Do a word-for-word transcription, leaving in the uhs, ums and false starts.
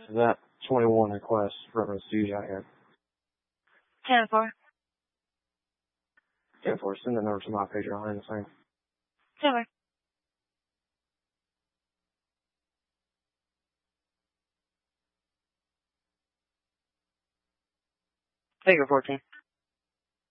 is that twenty-one request reference to you out here? ten four. ten four, send the number to my pager line the same. ten four. Figure fourteen.